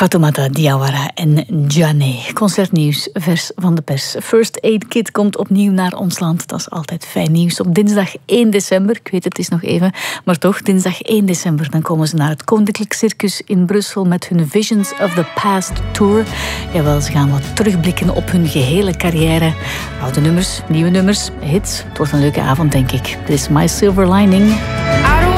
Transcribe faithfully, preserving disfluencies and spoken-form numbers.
Fatoumata Diawara en Djane. Concertnieuws, vers van de pers. First Aid Kit komt opnieuw naar ons land. Dat is altijd fijn nieuws. Op dinsdag één december, ik weet het is nog even, maar toch, dinsdag één december, dan komen ze naar het Koninklijk Circus in Brussel met hun Visions of the Past Tour. Jawel, ze gaan wat terugblikken op hun gehele carrière. Oude nummers, nieuwe nummers, hits. Het wordt een leuke avond, denk ik. Dit is My Silver Lining.